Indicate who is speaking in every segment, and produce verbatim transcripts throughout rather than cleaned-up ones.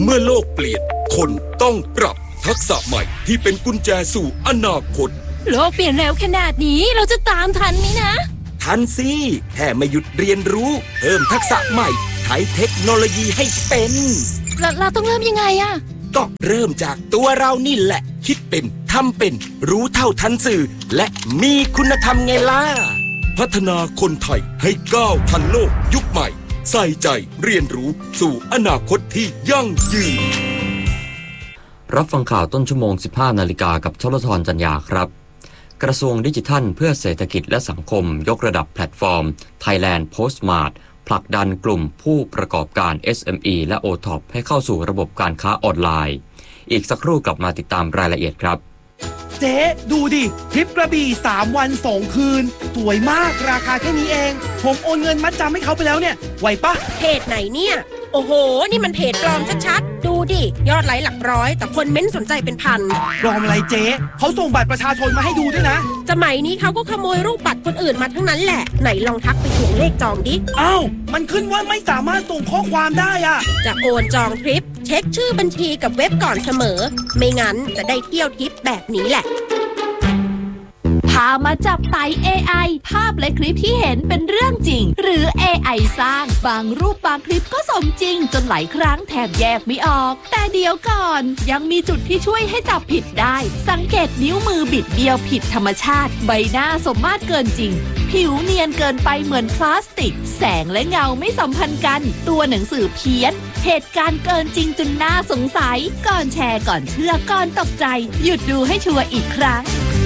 Speaker 1: เมื่อโลกเปลี่ยนคนต้องปรับทักษะใหม่ที่เป็นกุญแจสู่อนาคต
Speaker 2: โลกเปลี่ยนเร็วขนาดนี้เราจะตามทันไหมนะ
Speaker 1: ทันสิแค่ไม่หยุดเรียนรู้เพิ่มทักษะใหม่ใช้เทคโนโลยีให้เป็น
Speaker 2: เราเราต้องเริ่มยังไงอะ
Speaker 1: ก็เริ่มจากตัวเรานี่แหละคิดเป็นทำเป็นรู้เท่าทันสื่อและมีคุณธรรมไงล่ะพัฒนาคนไทยให้ก้าวทันโลกยุคใหม่ใส่ใจเรียนรู้สู่อนาคตที่ยั่งยืน
Speaker 3: รับฟังข่าวต้นชั่วโมง สิบห้านาฬิกา กับชลธรจันยาครับกระทรวงดิจิทัลเพื่อเศรษฐกิจและสังคมยกระดับแพลตฟอร์ม Thailand Postmart ผลักดันกลุ่มผู้ประกอบการ เอส เอ็ม อี และ โอ ที โอ พี ให้เข้าสู่ระบบการค้าออนไลน์อีกสักครู่กลับมาติดตามรายละเอียดครับ
Speaker 4: เจ๊ดูดิทริปกระบี่สามวันสองคืนสวยมากราคาแค่นี้เองผมโอนเงินมัดจำให้เขาไปแล้วเนี่ยไหวปะ
Speaker 5: เพจไหนเนี่ยโอ้โหนี่มันเพจปลอมชัดๆดูดิยอดไลค์หลักร้อยแต่คนเม้นสนใจเป็นพัน
Speaker 4: ปลอมอะไรเจ๊เขาส่งบัตรประชาชนมาให้ดูด้วยนะ
Speaker 5: สมัยนี้เขาก็ขโมยรูปบัตรคนอื่นมาทั้งนั้นแหละไหนลองทักไปถ่วงเลขจองดิ
Speaker 4: อ้าวมันขึ้นว่าไม่สามารถส่งข้อความได้อะ
Speaker 5: จะโอนจองทริปเช็คชื่อบัญชีกับเว็บก่อนเสมอไม่งั้นจะได้เที่ยวทริปแบบนี้แหละ
Speaker 2: พามาจับไต่ เอ ไอ ภาพและคลิปที่เห็นเป็นเรื่องจริงหรือ เอ ไอ สร้างบางรูปบางคลิปก็สมจริงจนหลายครั้งแทบแยกไม่ออกแต่เดี๋ยวก่อนยังมีจุดที่ช่วยให้จับผิดได้สังเกตนิ้วมือบิดเบี้ยวผิดธรรมชาติใบหน้าสมมาตรเกินจริงผิวเนียนเกินไปเหมือนพลาสติกแสงและเงาไม่สัมพันธ์กันตัวหนังสือเพี้ยนเหตุการณ์เกินจริงจนน่าสงสัยก่อนแชร์ก่อนเชื่อก่อนตกใจหยุดดูให้ชัวร์อีกครั้ง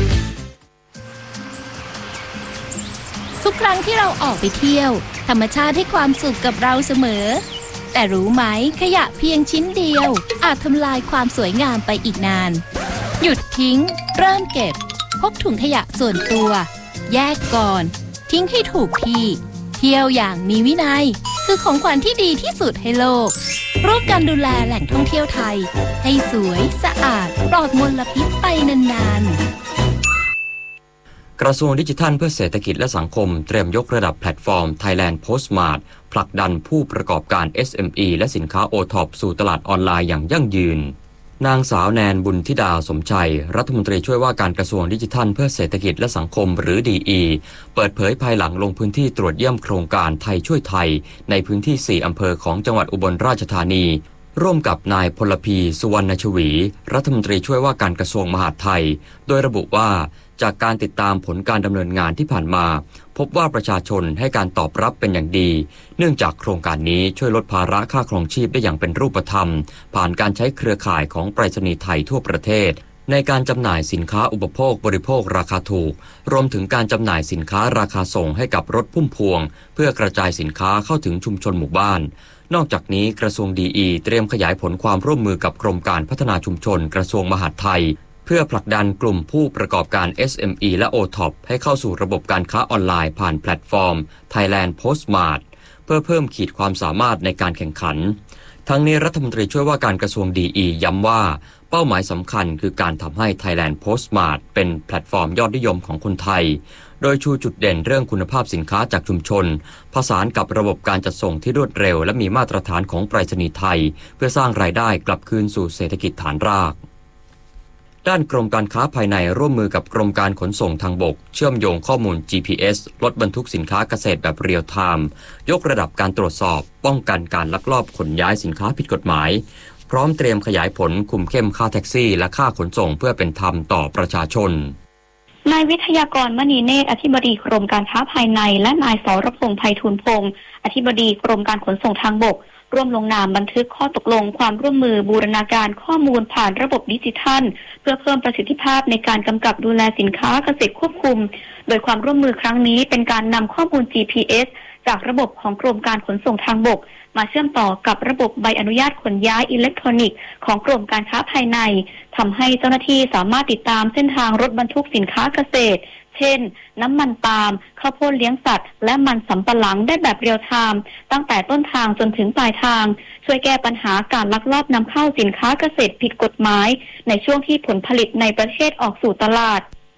Speaker 2: ทุกครั้งที่เราออกไปเที่ยวธรรมชาติให้ความสุขกับเราเสมอแต่รู้ไหมขยะเพียงชิ้นเดียวอาจทำลายความสวยงามไปอีกนานหยุดทิ้งเริ่มเก็บพกถุงขยะส่วนตัวแยกก่อนทิ้งให้ถูกที่เที่ยวอย่างมีวินัยคือของขวัญที่ดีที่สุดให้โลกร่วมกันดูแลแหล่งท่องเที่ยวไทยให้สวยสะอาดปลอดมลพิษไปนานๆ
Speaker 3: กระทรวงดิจิทัลเพื่อเศรษฐกิจและสังคมเตรียมยกระดับแพลตฟอร์ม Thailand Postmart ผลักดันผู้ประกอบการ เอส เอ็ม อี และสินค้า โอ ที โอ พี สู่ตลาดออนไลน์อย่างยั่งยืนนางสาวแนนบุญธิดาสมชัยรัฐมนตรีช่วยว่าการกระทรวงดิจิทัลเพื่อเศรษฐกิจและสังคมหรือ ดี อี เปิดเผยภายหลังลงพื้นที่ตรวจเยี่ยมโครงการไทยช่วยไทยในพื้นที่สี่อำเภอของจังหวัดอุบลราชธานีร่วมกับนายพลพีสุวรรณชวีรัฐมนตรีช่วยว่าการกระทรวงมหาดไทยโดยระบุว่าจากการติดตามผลการดำเนินงานที่ผ่านมาพบว่าประชาชนให้การตอบรับเป็นอย่างดีเนื่องจากโครงการนี้ช่วยลดภาระค่าครองชีพได้อย่างเป็นรูปธรรมผ่านการใช้เครือข่ายของไปรษณีย์ไทยทั่วประเทศในการจำหน่ายสินค้าอุปโภคบริโภคราคาถูกรวมถึงการจำหน่ายสินค้าราคาส่งให้กับรถพุ่มพวงเพื่อกระจายสินค้าเข้าถึงชุมชนหมู่บ้านนอกจากนี้กระทรวง ดี อี เตรียมขยายผลความร่วมมือกับกรมการพัฒนาชุมชนกระทรวงมหาดไทยเพื่อผลักดันกลุ่มผู้ประกอบการ เอส เอ็ม อี และ โอ ที โอ พี ให้เข้าสู่ระบบการค้าออนไลน์ผ่านแพลตฟอร์ม Thailand Postmart เพื่อเพิ่มขีดความสามารถในการแข่งขันทั้งนี้รัฐมนตรีช่วยว่าการกระทรวง ดี อี ย้ำว่าเป้าหมายสำคัญคือการทำให้ Thailand Postmart เป็นแพลตฟอร์มยอดนิยมของคนไทยโดยชูจุดเด่นเรื่องคุณภาพสินค้าจากชุมชนผสานกับระบบการจัดส่งที่รวดเร็วและมีมาตรฐานของไปรษณีย์ไทยเพื่อสร้างรายได้กลับคืนสู่เศรษฐกิจฐานรากด้านกรมการค้าภายในร่วมมือกับกรมการขนส่งทางบกเชื่อมโยงข้อมูล จี พี เอส ลดบรรทุกสินค้าเกษตรแบบเรียลไทม์ยกระดับการตรวจสอบป้องกันการลักลอบขนย้ายสินค้าผิดกฎหมายพร้อมเตรียมขยายผลคุมเข้มค่าแท็กซี่และค่าขนส่งเพื่อเป็นธรรมต่อประชาชน
Speaker 6: นายวิทยากรมณีเนตรอธิบดีกรมการค้าภายในและนายสรพงษ์ไพฑูรย์พงษ์อธิบดีกรมการขนส่งทางบกร่วมลงนามบันทึกข้อตกลงความร่วมมือบูรณาการข้อมูลผ่านระบบดิจิทัลเพื่อเพิ่มประสิทธิภาพในการกำกับดูแลสินค้าเกษตรควบคุมโดยความร่วมมือครั้งนี้เป็นการนำข้อมูล จี พี เอส จากระบบของกรมการขนส่งทางบกมาเชื่อมต่อกับระบบใบอนุญาตขนย้ายอิเล็กทรอนิกส์ของกรมการค้าภายในทำให้เจ้าหน้าที่สามารถติดตามเส้นทางรถบรรทุกสินค้าเกษตรเช่นน้ำมันปาล์มข้าวโพดเลี้ยงสัตว์และมันสำปะหลังได้แบบเรียลไทม์ตั้งแต่ต้นทางจนถึงปลายทางช่วยแก้ปัญหาการลักลอบนำเข้าสินค้าเกษตรผิดกฎหมายในช่วงที่ผลผลิตในประเทศออกสู่ตลาด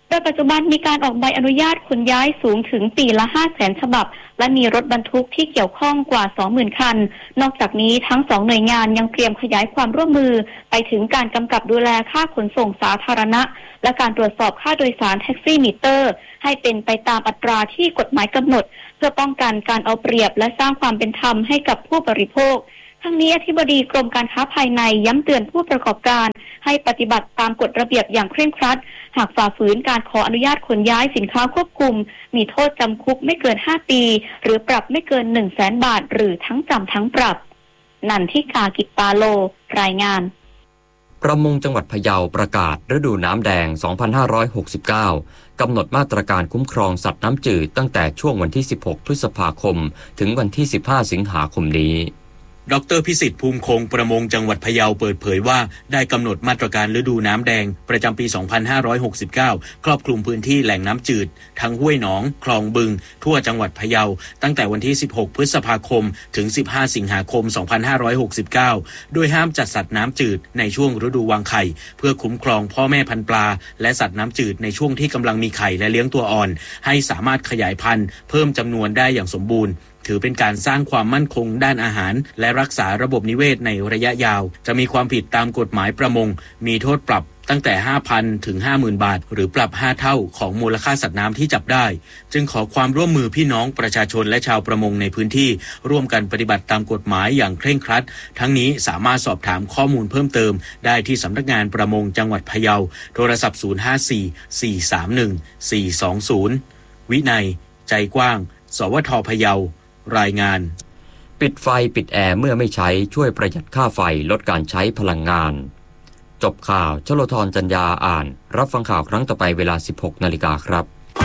Speaker 6: โดยปัจจุบันมีการออกใบอนุญาตขนย้ายสูงถึงปีละ ห้าแสน ฉบับและมีรถบรรทุกที่เกี่ยวข้องกว่า สองหมื่น คันนอกจากนี้ทั้งสองหน่วยงานยังเตรียมขยายความร่วมมือไปถึงการกำกับดูแลค่าขนส่งสาธารณะและการตรวจสอบค่าโดยสารแท็กซี่มิเตอร์ให้เป็นไปตามอัตราที่กฎหมายกำหนดเพื่อป้องกันการเอาเปรียบและสร้างความเป็นธรรมให้กับผู้บริโภคทั้งนี้อธิบดีกรมการค้าภายในย้ำเตือนผู้ประกอบการให้ปฏิบัติตามกฎระเบียบอย่างเคร่งครัดหากฝ่าฝืนการขออนุญาตขนย้ายสินค้าควบคุมมีโทษจำคุกไม่เกินห้าปีหรือปรับไม่เกิน หนึ่งแสน บาทหรือทั้งจำทั้งปรับนันทิกากิจปาโลรายงาน
Speaker 3: ประมงจังหวัดพะเยาประกาศฤดูน้ำแดง สองพันห้าร้อยหกสิบเก้า กำหนดมาตรการคุ้มครองสัตว์น้ำจืดตั้งแต่ช่วงวันที่ สิบหก พฤษภาคมถึงวันที่ สิบห้า สิงหาคมนี้
Speaker 7: ดร.พิสิทธิ์ภูมิคงประมงจังหวัดพะเยาเปิดเผยว่าได้กำหนดมาตรการฤดูน้ำแดงประจำปี สองพันห้าร้อยหกสิบเก้า ครอบคลุมพื้นที่แหล่งน้ำจืดทั้งห้วยหนองคลองบึงทั่วจังหวัดพะเยาตั้งแต่วันที่ สิบหก พฤษภาคมถึง สิบห้า สิงหาคม สองพันห้าร้อยหกสิบเก้า โดยห้ามจัดสัตว์น้ำจืดในช่วงฤดูวางไข่เพื่อคุ้มครองพ่อแม่พันธุ์ปลาและสัตว์น้ำจืดในช่วงที่กำลังมีไข่และเลี้ยงตัวอ่อนให้สามารถขยายพันธุ์เพิ่มจำนวนได้อย่างสมบูรณ์ถือเป็นการสร้างความมั่นคงด้านอาหารและรักษาระบบนิเวศในระยะยาวจะมีความผิดตามกฎหมายประมงมีโทษปรับตั้งแต่ ห้าพัน ถึง ห้าหมื่น บาทหรือปรับห้าเท่าของมูลค่าสัตว์น้ำที่จับได้จึงขอความร่วมมือพี่น้องประชาชนและชาวประมงในพื้นที่ร่วมกันปฏิบัติตามกฎหมายอย่างเคร่งครัดทั้งนี้สามารถสอบถามข้อมูลเพิ่มเติมได้ที่สำนักงานประมงจังหวัดพะเยาโทรศัพท์ศูนย์ ห้า สี่ สี่ สาม หนึ่ง สี่ สอง ศูนย์วินัยใจกว้างสวท.พะเยารายงาน
Speaker 3: ปิดไฟปิดแอร์เมื่อไม่ใช้ช่วยประหยัดค่าไฟลดการใช้พลังงานจบข่าวชโลธรจัญญาอ่านรับฟังข่าวครั้งต่อไปเวลา สิบหก นาฬิกาครับ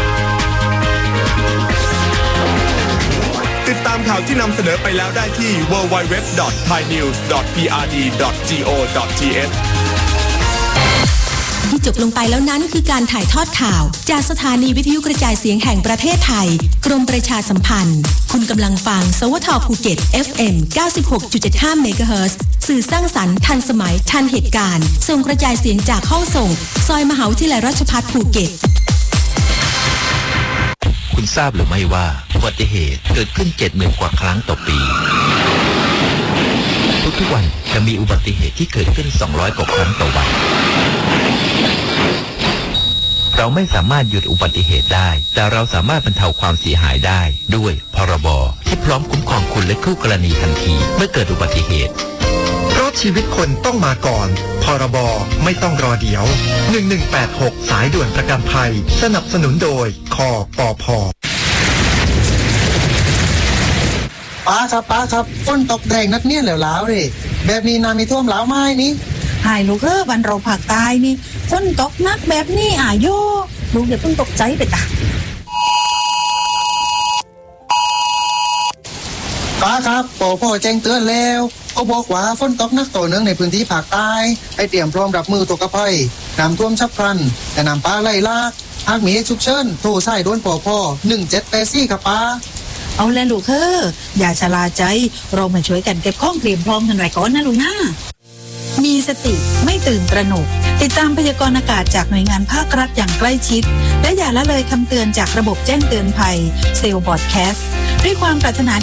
Speaker 8: ติดตามข่าวที่นำเสนอไปแล้วได้ที่ ดับเบิลยู ดับเบิลยู ดับเบิลยู ดอท ไทยนิวส์ ดอท พี อาร์ ดี ดอท จี โอ ดอท ที เอช
Speaker 9: ที่จบลงไปแล้วนั้นคือการถ่ายทอดข่าวจากสถานีวิทยุกระจายเสียงแห่งประเทศไทยกรมประชาสัมพันธ์คุณกำลังฟังสวท.ภูเก็ต เอฟ เอ็ม เก้าสิบหกจุดเจ็ดห้า เมกะเฮิรตซ์สื่อสร้างสรรค์ทันสมัยทันเหตุการณ์ส่งกระจายเสียงจากห้องส่งซอยมหาวิทยาลัยราชภัฏภูเก็ต
Speaker 10: คุณทราบหรือไม่ว่าอุบัติเหตุเกิดขึ้น เจ็ดหมื่น กว่าครั้งต่อปีทุกๆวันจะมีอุบัติเหตุที่เกิดขึ้นสองร้อยกว่าครั้งต่อวันเราไม่สามารถหยุดอุบัติเหตุได้แต่เราสามารถบรรเทาความเสียหายได้ด้วยพรบที่พร้อมคุ้มครองคุณและคู่กรณีทันทีเมื่อเกิดอุบัติเหตุ
Speaker 11: เพราะชีวิตคนต้องมาก่อนพรบไม่ต้องรอเดี๋ยวหนึ่งหนึ่งแปดหกสายด่วนประกันภัยสนับสนุนโดยคปภ.
Speaker 12: ป้าครับป้าครับฝนตกแรงนัดเนี่ยแล้วล้าวเลยแบบนี้น้ำมีท่วมล้าวไม้นี่
Speaker 13: หายลูกเอ้อบันเราภาคใต้นี่ฝนตกนักแบบนี้อายุลูกอย่าเพิ่งตกใจไปตา
Speaker 12: ป้าครับปอพ่อแจ้งเตือนแล้วเขาบอกว่าฝนตกหนักต่อเนื่องในพื้นที่ภาคใต้ให้เตรียมพร้อมรับมือตัวกระภัยน้ำท่วมฉับพลันและน้ำป่าไหลหลากหากมีเหตุฉุกเฉินโทรสายด่วนปอพ่อหนึ่งเจ็ดแปดสี่ครับป้า
Speaker 13: เอาแลลูกเอ้ออย่าชะล่าใจเรามาช่วยกันเก็บข้องเตรียมพร้อมกันไว้ก่อนนะลูกนะมีสติไม่ตื่นตระหนกติดตามพยากรณ์อากาศจากหน่วยงานภาครัฐอย่างใกล้ชิดและอย่าละเลยคำเตือนจากระบบแจ้งเตือนภัยเซลล์บอดแคสต์ด้วยความปรารถนา